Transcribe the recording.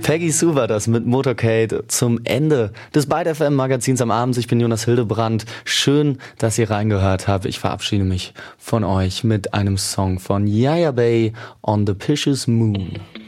Peggy Sue war das mit Motorcade zum Ende des Byte FM Magazins am Abend. Ich bin Jonas Hildebrand. Schön, dass ihr reingehört habt. Ich verabschiede mich von euch mit einem Song von Yaya Bay, On the Picious Moon.